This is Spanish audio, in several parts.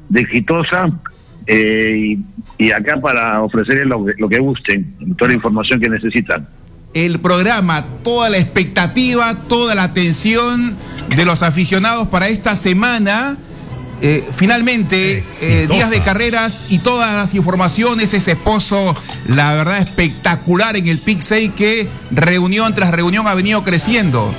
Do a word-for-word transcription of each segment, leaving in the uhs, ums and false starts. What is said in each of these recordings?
de exitosa, eh, y, y acá para ofrecerles lo, lo que gusten, toda la información que necesitan. El programa, toda la expectativa, toda la atención de los aficionados para esta semana. Eh, finalmente, eh, días de carreras y todas las informaciones, ese pozo, la verdad, espectacular en el Pick seis, que reunión tras reunión ha venido creciendo.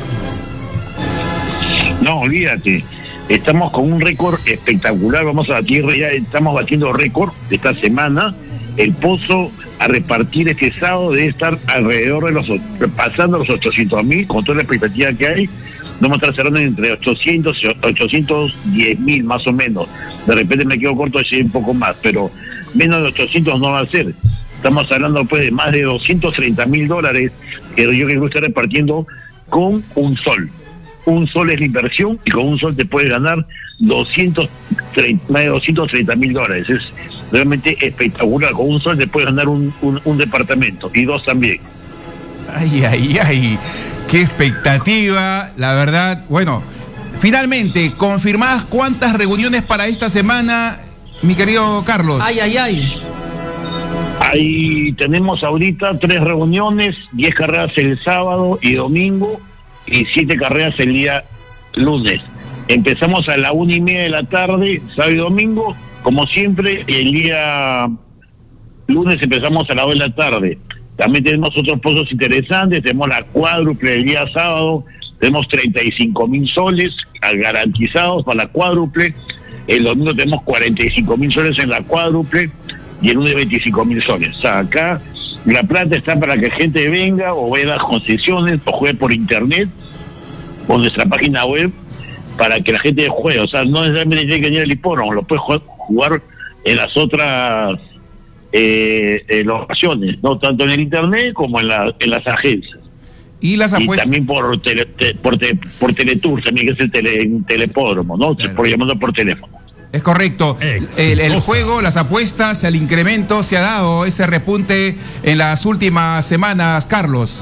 No, olvídate, estamos con un récord espectacular, vamos a batir, ya estamos batiendo récord de esta semana. El pozo a repartir este sábado debe estar alrededor de los, pasando los ochocientos mil, con toda la expectativa que hay. Vamos a estar cerrando entre ochocientos y ochocientos diez mil más o menos. De repente me quedo corto y un poco más, pero menos de ochocientos no va a ser. Estamos hablando pues de más de doscientos treinta mil dólares que yo creo que estoy repartiendo con un sol. Un sol es la inversión y con un sol te puedes ganar doscientos treinta, más de doscientos treinta mil dólares. Es realmente espectacular. Con un sol te puedes ganar un, un, un departamento y dos también. Ay, ay, ay. Qué expectativa, la verdad. Bueno, finalmente, confirmadas cuántas reuniones para esta semana, mi querido Carlos. Ay, ay, ay. Ahí tenemos ahorita tres reuniones, diez carreras el sábado y domingo y siete carreras el día lunes. Empezamos a la una y media de la tarde, sábado y domingo, como siempre, y el día lunes empezamos a la dos de la tarde. También tenemos otros pozos interesantes, tenemos la cuádruple el día sábado, tenemos treinta y cinco mil soles garantizados para la cuádruple, el domingo tenemos cuarenta y cinco mil soles en la cuádruple y el lunes veinticinco mil soles. O sea, acá la plata está para que gente venga o vea las concesiones o juegue por internet o nuestra página web para que la gente juegue. O sea, no necesariamente tiene que venir al hipódromo, lo puede jugar en las otras Eh, eh, locaciones, no tanto en el internet como en, la, en las agencias y las apuestas, y también por tele, te, por, te, por Teletour también, que es el tele, telepódromo, ¿no? Claro. Por llamando por teléfono. Es correcto. El, el juego, las apuestas, el incremento, se ha dado ese repunte en las últimas semanas, Carlos.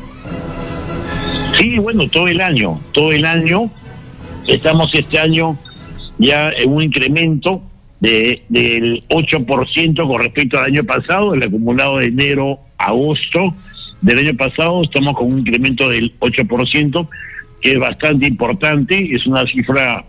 Sí, bueno, todo el año, todo el año estamos este año ya en un incremento De, del ocho por ciento con respecto al año pasado, el acumulado de enero a agosto del año pasado, estamos con un incremento del ocho por ciento, que es bastante importante, es una cifra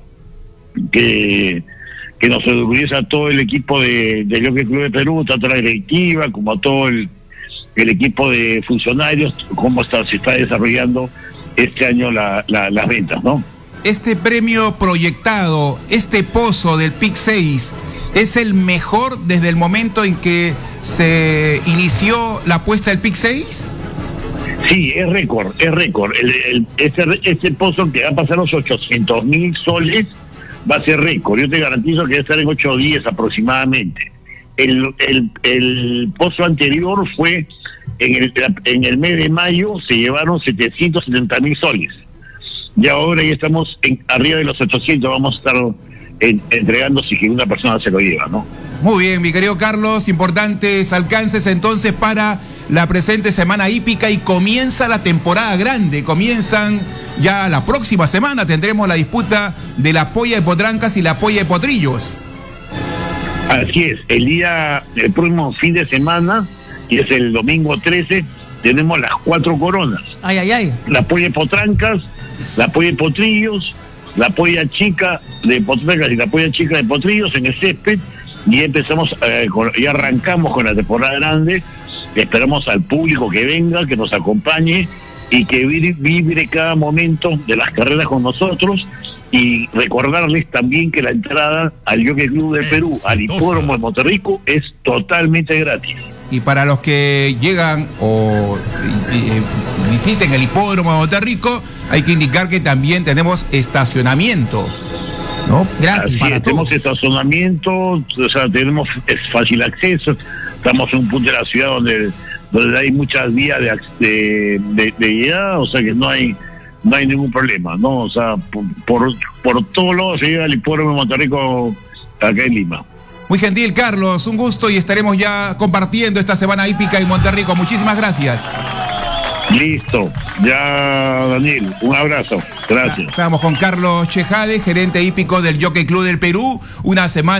que, que nos orgullece a todo el equipo de, de Jockey Club de Perú, tanto la directiva como a todo el, el equipo de funcionarios, cómo está, se está desarrollando este año la, la, las ventas, ¿no? Este premio proyectado, este pozo del Pick seis, ¿es el mejor desde el momento en que se inició la apuesta del Pick seis? Sí, es récord, es récord. El, el, ese, ese pozo que va a pasar los ochocientos mil soles va a ser récord. Yo te garantizo que va a estar en ocho o diez aproximadamente. El, el, el pozo anterior fue, en el, en el mes de mayo, se llevaron setecientos setenta mil soles. Y ahora ya estamos en, arriba de los ochocientos, vamos a estar en, entregando si que una persona se lo lleva, ¿no? Muy bien, mi querido Carlos, importantes alcances entonces para la presente semana hípica, y comienza la temporada grande, comienzan ya la próxima semana, tendremos la disputa de la polla de Potrancas y la polla de Potrillos. Así es, el día, el próximo fin de semana, que es el domingo trece, tenemos las cuatro coronas. Ay, ay, ay. La polla de Potrancas, la polla de Potrillos, la polla chica de Potrancas y la polla chica de Potrillos en el césped, y ya empezamos, eh, con, ya arrancamos con la temporada grande. Esperamos al público que venga, que nos acompañe y que vibre, vibre cada momento de las carreras con nosotros, y recordarles también que la entrada al Jockey Club de Perú, al hipódromo de Monterrico, es totalmente gratis. Y para los que llegan o eh, visiten el hipódromo de Monterrico, hay que indicar que también tenemos estacionamiento, ¿no? Gratis. Así es, tenemos estacionamiento, o sea, tenemos es fácil acceso, estamos en un punto de la ciudad donde, donde hay muchas vías de, de, de, de llegada, o sea que no hay no hay ningún problema, ¿no? O sea, por, por, por todos lados se llega al hipódromo de Monterrico acá en Lima. Muy gentil, Carlos, un gusto, y estaremos ya compartiendo esta semana hípica en Monterrico. Muchísimas gracias. Listo, ya, Daniel, un abrazo, gracias. Estamos con Carlos Chejade, gerente hípico del Jockey Club del Perú, una semana